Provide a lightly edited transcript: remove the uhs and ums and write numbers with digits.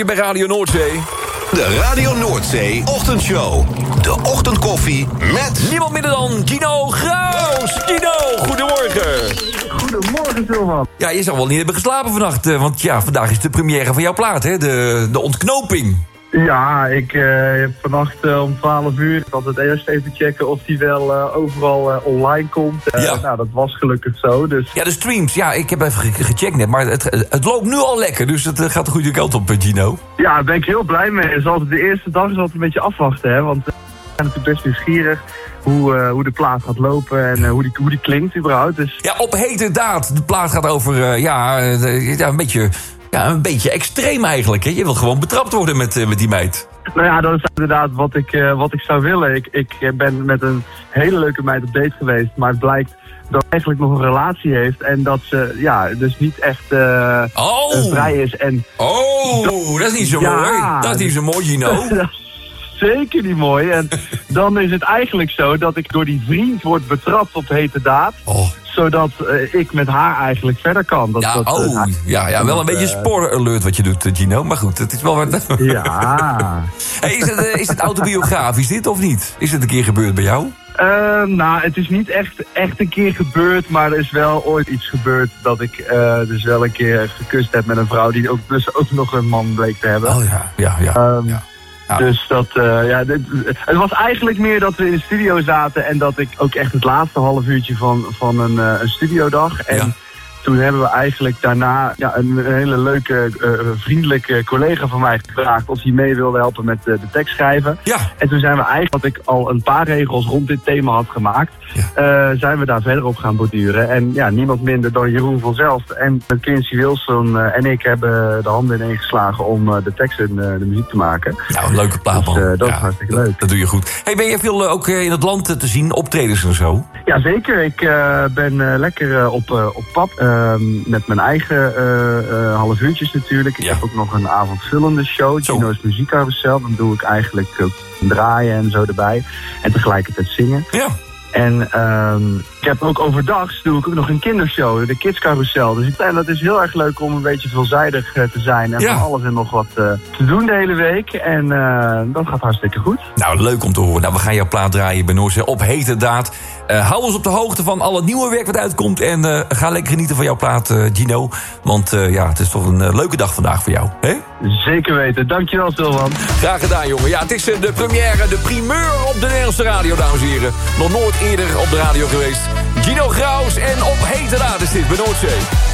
Bij Radio Noordzee. De Radio Noordzee Ochtendshow. De ochtendkoffie met... niemand minder dan Gino Graus. Gino, goedemorgen. Goedemorgen, Silvan. Ja, je zou wel niet hebben geslapen vannacht. Want ja, vandaag is de première van jouw plaat, hè? De ontknoping. Ja, ik heb vannacht om 12 uur... Ik had het eerst even checken of die wel overal online komt. Ja. Nou, dat was gelukkig zo. Dus... Ja, de streams. Ja, ik heb even gecheckt net. Maar het loopt nu al lekker. Dus het gaat de goede kant op, Gino. Ja, daar ben ik heel blij mee. Dus altijd de eerste dag is altijd een beetje afwachten, hè. Want ik ben natuurlijk best nieuwsgierig hoe de plaat gaat lopen en hoe die klinkt überhaupt. Dus... Ja, op hete daad. De plaat gaat over, een beetje extreem eigenlijk. Hè? Je wil gewoon betrapt worden met die meid. Nou ja, dat is inderdaad wat ik zou willen. Ik ben met een hele leuke meid op date geweest, maar het blijkt dat ze eigenlijk nog een relatie heeft en dat ze dus niet echt vrij is. En dat is niet zo mooi. Dat is niet zo mooi, Gino. Dat is zeker niet mooi. En dan is het eigenlijk zo dat ik door die vriend word betrapt op hete daad. Zodat ik met haar eigenlijk verder kan. Wel een beetje spoiler-alert wat je doet, Gino. Maar goed, het is wel wat... Ja. Hey, is het autobiografisch dit of niet? Is het een keer gebeurd bij jou? Nou, het is niet echt een keer gebeurd, maar er is wel ooit iets gebeurd dat ik dus wel een keer gekust heb met een vrouw die ook nog een man bleek te hebben. Oh ja. Ja. Dus dat, het was eigenlijk meer dat we in de studio zaten en dat ik ook echt het laatste half uurtje van een studiodag. En toen hebben we eigenlijk daarna een hele leuke, vriendelijke collega van mij gevraagd of hij mee wilde helpen met de tekst schrijven. Ja. En toen zijn we eigenlijk, wat ik al een paar regels rond dit thema had gemaakt, zijn we daar verder op gaan borduren. En ja, niemand minder dan Jeroen van Zelst en Quincy Wilson en ik hebben de handen ineen geslagen om de tekst en de muziek te maken. Nou, een leuke plaat, man. Dus dat is hartstikke leuk. Dat doe je goed. Hey, ben je veel ook in het land te zien, optredens en zo? Ja, zeker. Ik ben lekker op pad. Met mijn eigen half uurtjes natuurlijk. Ik heb ook nog een avondvullende show. Gino's Muziekcarousel. Dan doe ik eigenlijk draaien en zo erbij. En tegelijkertijd zingen. Ja. En ik heb ook overdag doe ik ook nog een kindershow, de Kids Carousel. Dus dat is heel erg leuk om een beetje veelzijdig te zijn. En van alles en nog wat te doen de hele week. En dat gaat hartstikke goed. Nou, leuk om te horen. Nou, we gaan jouw plaat draaien bij Noordzee op hete daad. Hou ons op de hoogte van al het nieuwe werk wat uitkomt. En ga lekker genieten van jouw plaat, Gino. Want het is toch een leuke dag vandaag voor jou. Hè? Zeker weten. Dankjewel, Silvan. Graag gedaan, jongen. Ja, het is de première, de primeur op de Nederlandse radio, dames en heren. Nog nooit eerder op de radio geweest. Gino Graus en op hete daad is dit bij Noordzee.